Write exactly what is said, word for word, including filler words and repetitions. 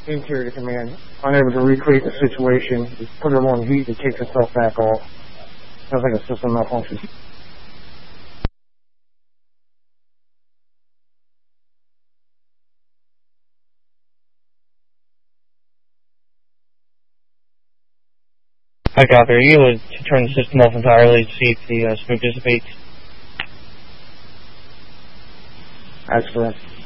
interior to command, unable to recreate the situation, just put it on heat, it takes itself back off. Sounds like a system malfunction. I copy. Are you able to turn the system off entirely to see if the uh, smoke dissipates? That's correct.